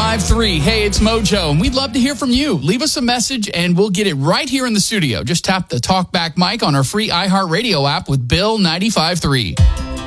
95.3. Hey, it's Mojo, and we'd love to hear from you. Leave us a message, and we'll get it right here in the studio. Just tap the TalkBack mic on our free iHeartRadio app with Bill 95.3.